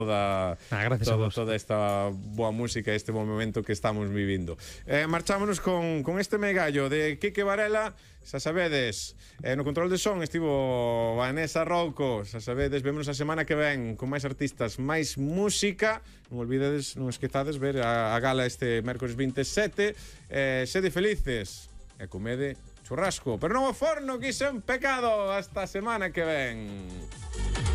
gracias a vos. toda esta boa música, este bom momento que estamos vivindo. Marchámonos con este megallo de Quique Varela, xa sabedes, no control de son estivo Vanessa Rouco, xa sabedes, vémonos a semana que ven con máis artistas, máis música. Non olvidedes, non esquezades ver a gala este mércores 27. Sede felices e comede churrasco, pero non o forno, que iso é un pecado. Hasta a semana que ven.